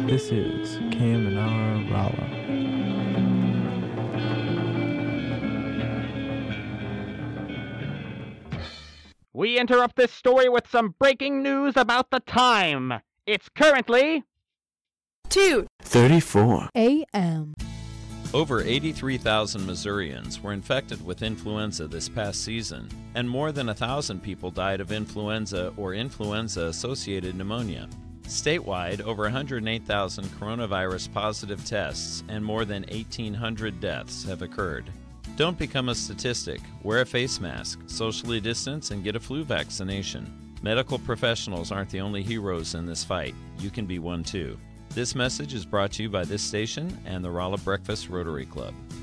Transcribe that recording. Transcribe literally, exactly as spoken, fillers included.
This is Kamenar Rala. We interrupt this story with some breaking news about the time. It's currently two thirty-four a m Over eighty-three thousand Missourians were infected with influenza this past season, and more than one thousand people died of influenza or influenza-associated pneumonia. Statewide, over one hundred eight thousand coronavirus-positive tests and more than eighteen hundred deaths have occurred. Don't become a statistic. Wear a face mask, socially distance, and get a flu vaccination. Medical professionals aren't the only heroes in this fight. You can be one too. This message is brought to you by this station and the Rolla Breakfast Rotary Club.